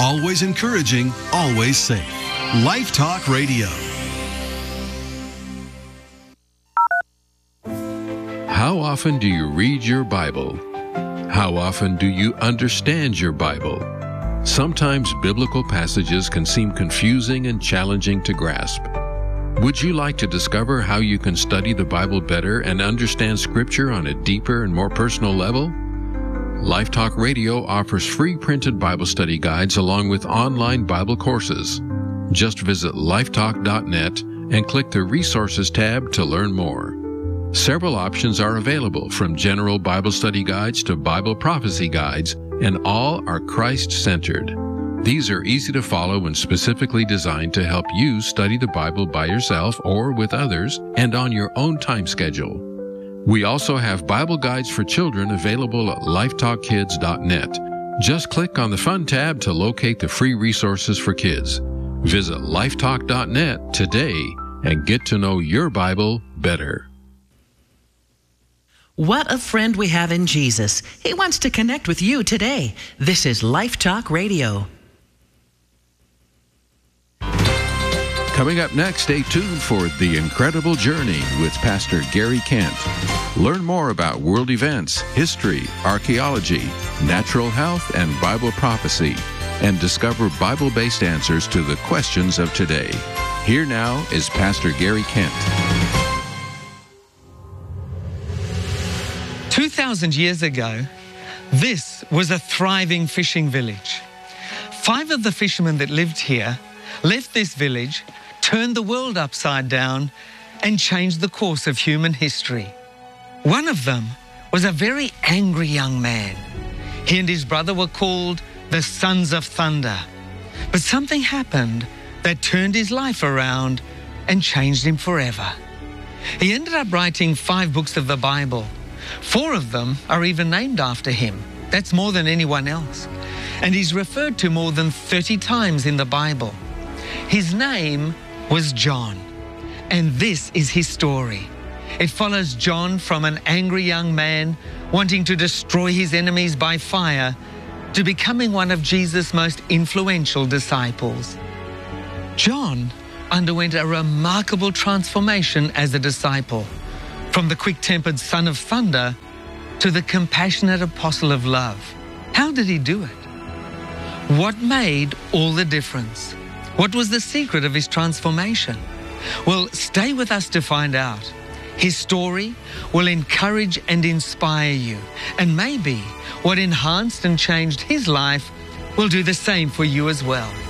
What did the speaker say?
Always encouraging, always safe. Life Talk Radio. How often do you read your Bible? How often do you understand your Bible? Sometimes biblical passages can seem confusing and challenging to grasp. Would you like to discover how you can study the Bible better and understand Scripture on a deeper and more personal level? Life Talk Radio offers free printed Bible study guides along with online Bible courses. Just visit lifetalk.net and click the Resources tab to learn more. Several options are available, from general Bible study guides to Bible prophecy guides, and all are Christ-centered. These are easy to follow and specifically designed to help you study the Bible by yourself or with others and on your own time schedule. We also have Bible guides for children available at lifetalkkids.net. Just click on the Fun tab to locate the free resources for kids. Visit lifetalk.net today and get to know your Bible better. What a friend we have in Jesus. He wants to connect with you today. This is Life Talk Radio. Coming up next, stay tuned for The Incredible Journey with Pastor Gary Kent. Learn more about world events, history, archaeology, natural health, and Bible prophecy, and discover Bible-based answers to the questions of today. Here now is Pastor Gary Kent. 2,000 years ago, this was a thriving fishing village. 5 of the fishermen that lived here left this village, turned the world upside down, and changed the course of human history. One of them was a very angry young man. He and his brother were called the Sons of Thunder. But something happened that turned his life around and changed him forever. He ended up writing 5 books of the Bible. 4 of them are even named after him. That's more than anyone else. And he's referred to more than 30 times in the Bible. His name was John, and this is his story. It follows John from an angry young man wanting to destroy his enemies by fire to becoming one of Jesus' most influential disciples. John underwent a remarkable transformation as a disciple, from the quick-tempered son of thunder to the compassionate apostle of love. How did he do it? What made all the difference? What was the secret of his transformation? Well, stay with us to find out. His story will encourage and inspire you, and maybe what enhanced and changed his life will do the same for you as well.